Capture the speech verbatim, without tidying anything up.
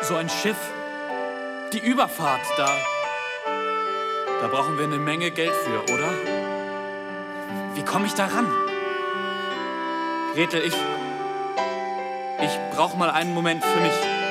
So ein Schiff, die Überfahrt, da, da brauchen wir eine Menge Geld für, oder? Wie komme ich da ran? Gretel, ich, ich brauche mal einen Moment für mich.